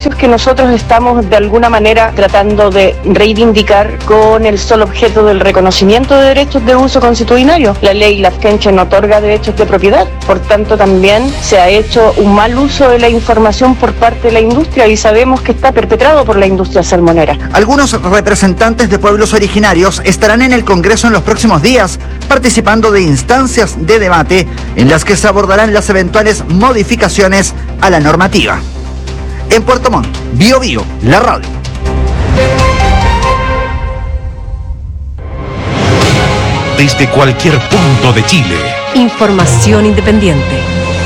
espacios que nosotros estamos de alguna manera tratando de reivindicar con el solo objeto del reconocimiento de derechos de uso consuetudinario. La ley Lafkenchen no otorga derechos de propiedad, por tanto también se ha hecho un mal uso de la información por parte de la industria y sabemos que está perpetrado por la industria salmonera. Algunos representantes de pueblos originarios estarán en el Congreso en los próximos días, participando de instancias de debate en las que se abordarán las eventuales modificaciones a la normativa. En Puerto Montt, Bio Bio, la radio. Desde cualquier punto de Chile. Información independiente.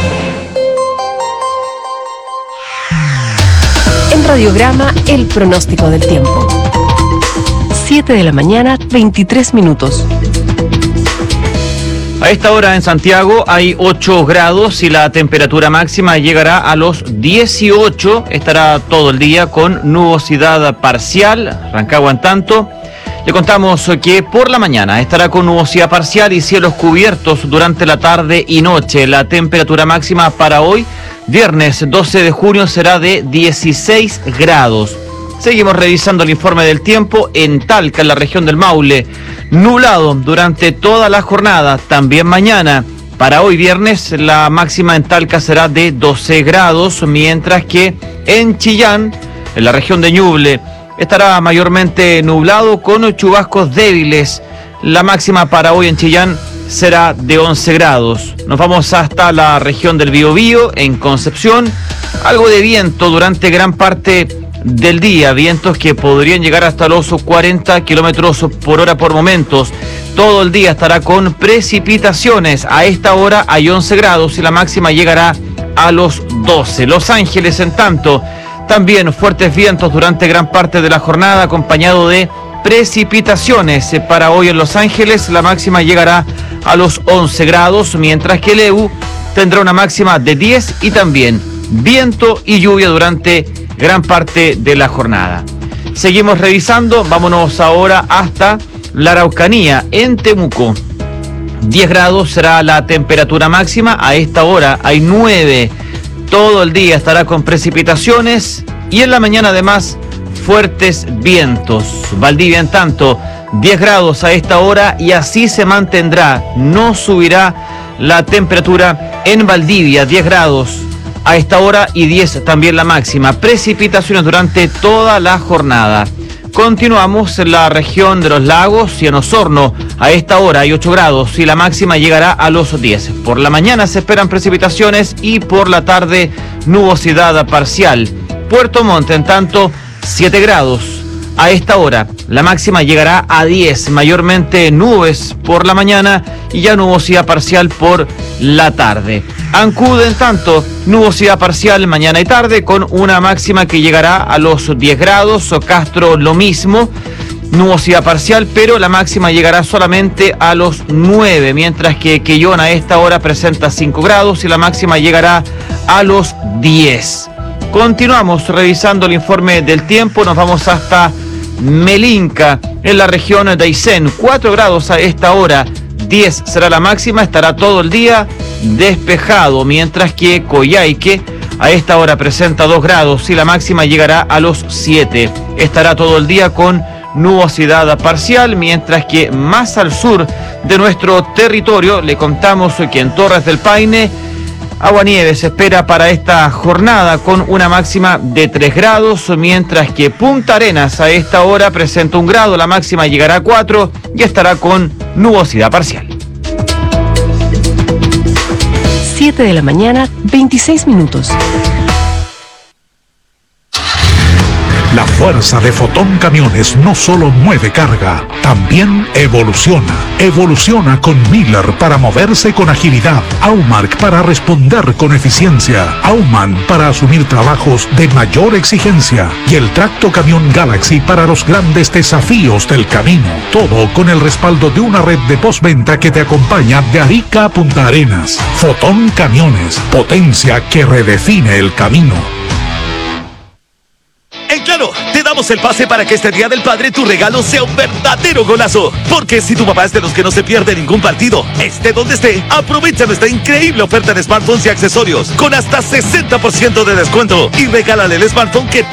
En Radiograma, el pronóstico del tiempo. 7 de la mañana, 23 minutos. A esta hora en Santiago hay 8 grados y la temperatura máxima llegará a los 18. Estará todo el día con nubosidad parcial. Rancagua en tanto. Le contamos que por la mañana estará con nubosidad parcial y cielos cubiertos durante la tarde y noche. La temperatura máxima para hoy, viernes 12 de junio, será de 16 grados. Seguimos revisando el informe del tiempo en Talca, en la región del Maule. Nublado durante toda la jornada, también mañana. Para hoy viernes la máxima en Talca será de 12 grados, mientras que en Chillán, en la región de Ñuble, estará mayormente nublado con chubascos débiles. La máxima para hoy en Chillán será de 11 grados. Nos vamos hasta la región del Biobío, en Concepción. Algo de viento durante gran parte del día, vientos que podrían llegar hasta los 40 kilómetros por hora por momentos. Todo el día estará con precipitaciones. A esta hora hay 11 grados y la máxima llegará a los 12. Los Ángeles, en tanto, también fuertes vientos durante gran parte de la jornada, acompañado de precipitaciones. Para hoy en Los Ángeles la máxima llegará a los 11 grados, mientras que Leu tendrá una máxima de 10 y también viento y lluvia durante gran parte de la jornada. Seguimos revisando, vámonos ahora hasta la Araucanía, en Temuco. 10 grados será la temperatura máxima, a esta hora hay 9. Todo el día estará con precipitaciones y en la mañana además fuertes vientos. Valdivia en tanto, 10 grados a esta hora y así se mantendrá, no subirá la temperatura en Valdivia, 10 grados a esta hora y 10 también la máxima. Precipitaciones durante toda la jornada. Continuamos en la región de los lagos y en Osorno. A esta hora hay 8 grados y la máxima llegará a los 10. Por la mañana se esperan precipitaciones y por la tarde nubosidad parcial. Puerto Montt, en tanto, 7 grados. A esta hora la máxima llegará a 10, mayormente nubes por la mañana y ya nubosidad parcial por la tarde. Ancud, en tanto, nubosidad parcial mañana y tarde con una máxima que llegará a los 10 grados. Castro lo mismo, nubosidad parcial, pero la máxima llegará solamente a los 9, mientras que Quellón a esta hora presenta 5 grados y la máxima llegará a los 10. Continuamos revisando el informe del tiempo, nos vamos hasta Melinca, en la región de Aysén, 4 grados a esta hora, 10 será la máxima, estará todo el día despejado, mientras que Coyhaique a esta hora presenta 2 grados y la máxima llegará a los 7. Estará todo el día con nubosidad parcial, mientras que más al sur de nuestro territorio le contamos que en Torres del Paine aguanieve se espera para esta jornada con una máxima de 3 grados, mientras que Punta Arenas a esta hora presenta 1 grado, la máxima llegará a 4 y estará con nubosidad parcial. 7 de la mañana, 26 minutos. La fuerza de Fotón Camiones no solo mueve carga, también evoluciona. Evoluciona con Miller para moverse con agilidad, Aumark para responder con eficiencia, Aumann para asumir trabajos de mayor exigencia y el Tracto Camión Galaxy para los grandes desafíos del camino. Todo con el respaldo de una red de postventa que te acompaña de Arica a Punta Arenas. Fotón Camiones, potencia que redefine el camino. En Claro, te damos el pase para que este Día del Padre tu regalo sea un verdadero golazo. Porque si tu papá es de los que no se pierde ningún partido, esté donde esté, aprovecha nuestra increíble oferta de smartphones y accesorios con hasta 60% de descuento y regálale el smartphone que